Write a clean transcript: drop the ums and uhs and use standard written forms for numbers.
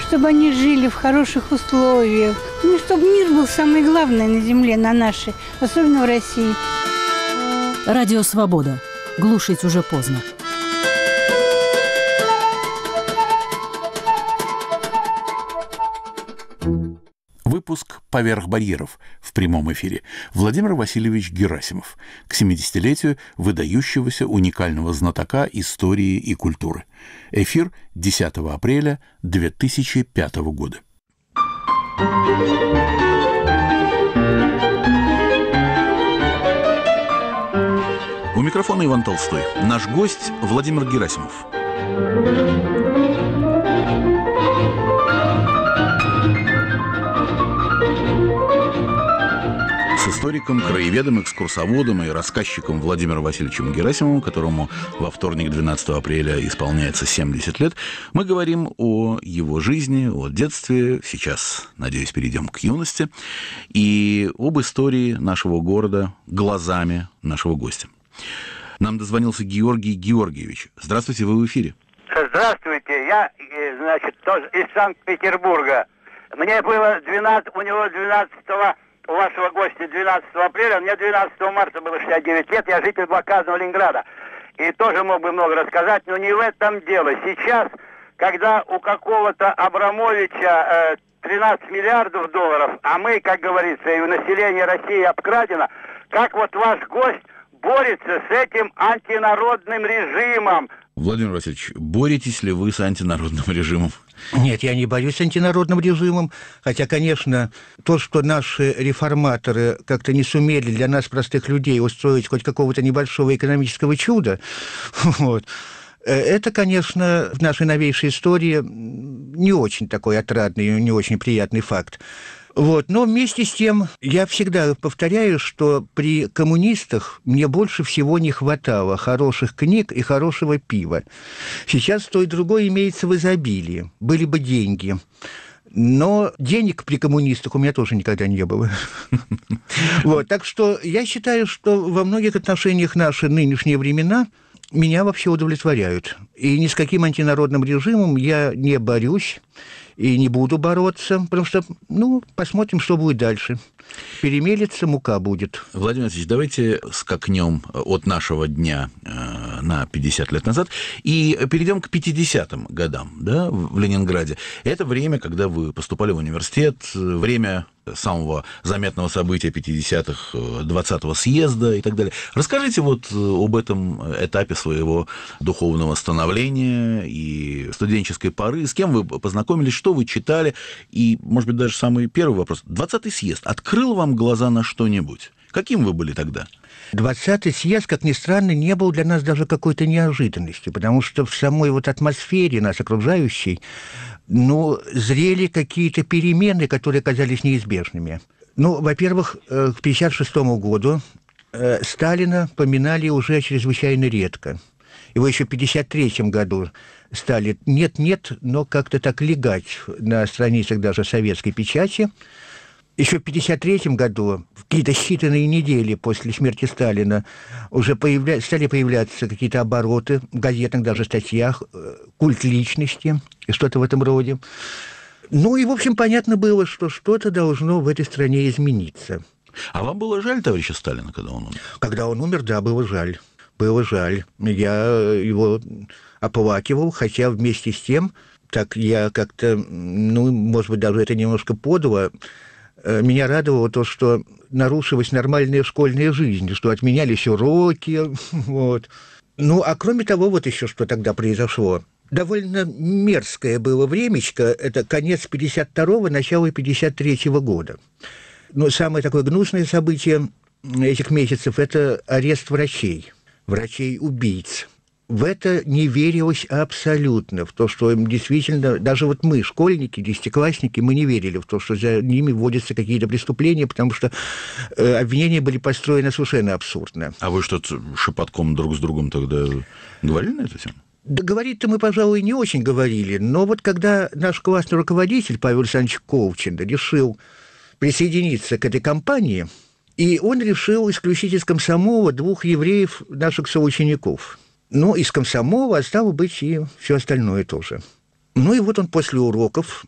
чтобы они жили в хороших условиях. Ну, чтобы мир был самый главный на земле, на нашей, особенно в России. Радио «Свобода». Глушить уже поздно. Выпуск «Поверх барьеров» в прямом эфире. Владимир Васильевич Герасимов к 70-летию выдающегося уникального знатока истории и культуры. Эфир 10 апреля 2005 года. У микрофона Иван Толстой. Наш гость Владимир Герасимов. С историком, краеведом, экскурсоводом и рассказчиком Владимиром Васильевичем Герасимовым, которому во вторник, 12 апреля, исполняется 70 лет, мы говорим о его жизни, о детстве, сейчас, надеюсь, перейдем к юности, и об истории нашего города глазами нашего гостя. Нам дозвонился Георгий Георгиевич. Здравствуйте, вы в эфире. Здравствуйте, я, значит, тоже из Санкт-Петербурга. Мне было 12, у него 12-го, у вашего гостя 12 апреля, мне 12 марта было 69 лет, я житель блокадного Ленинграда. И тоже мог бы много рассказать, но не в этом дело. Сейчас, когда у какого-то Абрамовича 13 миллиардов долларов, а мы, как говорится, и у населения России обкрадено, как вот ваш гость борется с этим антинародным режимом. Владимир Васильевич, боретесь ли вы с антинародным режимом? Нет, я не борюсь с антинародным режимом, хотя, конечно, то, что наши реформаторы как-то не сумели для нас, простых людей, устроить хоть какого-то небольшого экономического чуда, вот, это, конечно, в нашей новейшей истории не очень такой отрадный, не очень приятный факт. Вот. Но вместе с тем я всегда повторяю, что при коммунистах мне больше всего не хватало хороших книг и хорошего пива. Сейчас то и другое имеется в изобилии. Были бы деньги. Но денег при коммунистах у меня тоже никогда не было. Вот. Так что я считаю, что во многих отношениях наши нынешние времена меня вообще удовлетворяют. И ни с каким антинародным режимом я не борюсь и не буду бороться, потому что, посмотрим, что будет дальше. Перемелется, мука будет. Владимир Васильевич, давайте скакнем от нашего дня на 50 лет назад и перейдем к 50-м годам, да, в Ленинграде. Это время, когда вы поступали в университет, время самого заметного события 50-х, 20-го съезда и так далее. Расскажите вот об этом этапе своего духовного становления и студенческой поры. С кем вы познакомились, что вы читали? И, может быть, даже самый первый вопрос. 20-й съезд открыл вам глаза на что-нибудь? Каким вы были тогда? 20-й съезд, как ни странно, не был для нас даже какой-то неожиданностью, потому что в самой вот атмосфере нас окружающей, зрели какие-то перемены, которые казались неизбежными. Во-первых, к 1956 году Сталина поминали уже чрезвычайно редко. Его еще в 1953 году стали нет-нет, но как-то так легать на страницах даже советской печати. Еще в 1953 году, в какие-то считанные недели после смерти Сталина, уже стали появляться какие-то обороты в газетах, даже статьях, культ личности и что-то в этом роде. И, в общем, понятно было, что что-то должно в этой стране измениться. А вам было жаль товарища Сталина, когда он умер? Когда он умер, да, было жаль. Было жаль. Я его оплакивал, хотя вместе с тем, так я как-то, может быть, даже это немножко подло, меня радовало то, что нарушилась нормальная школьная жизнь, что отменялись уроки, вот. А кроме того, вот еще что тогда произошло. Довольно мерзкое было времечко, это конец 52-го, начало 53-го года. Самое такое гнусное событие этих месяцев – это арест врачей-убийц. В это не верилось абсолютно, в то, что действительно, даже вот мы, школьники, десятиклассники, мы не верили в то, что за ними вводятся какие-то преступления, потому что обвинения были построены совершенно абсурдно. А вы что-то шепотком друг с другом тогда говорили на эту тему? Да говорить-то мы, пожалуй, не очень говорили, но вот когда наш классный руководитель Павел Александрович Колчин решил присоединиться к этой кампании, и он решил исключить из комсомола 2 евреев, наших соучеников. Из комсомола, а стало быть, и все остальное тоже. И вот он после уроков